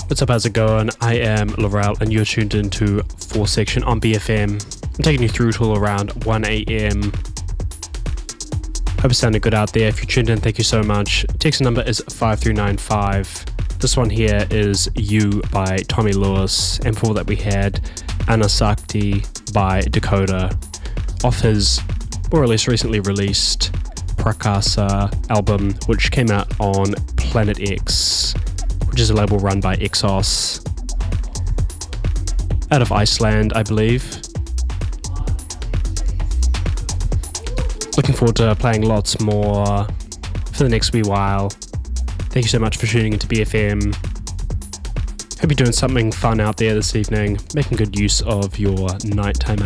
What's up, how's it going? I am Laurel and you're tuned into 4 Section on BFM. I'm taking you through till around 1 a.m. Hope it's sounding good out there. If you're tuned in, thank you so much. Text number is 5395. This one here is You by Tommy Lewis, and before that we had Anasakti by Dakota off his more or less recently released Prakasa album, which came out on Planet X, which is a label run by Exos out of Iceland, I believe. Looking forward to playing lots more for the next wee while. Thank you so much for tuning into BFM. Hope you're doing something fun out there this evening, making good use of your nighttime